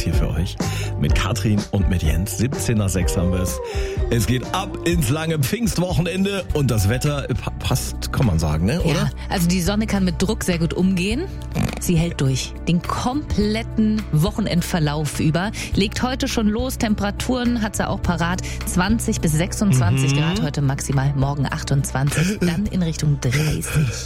hier für euch mit Katrin und mit Jens. 17:06 haben wir es. Es geht ab ins lange Pfingstwochenende und das Wetter passt, kann man sagen, ne? Oder? Ja, also die Sonne kann mit Druck sehr gut umgehen. Sie hält durch den kompletten Wochenendverlauf über. Legt heute schon los. Temperaturen hat sie auch parat. 20 bis 26 Grad heute maximal. Morgen 28. Dann in Richtung 30.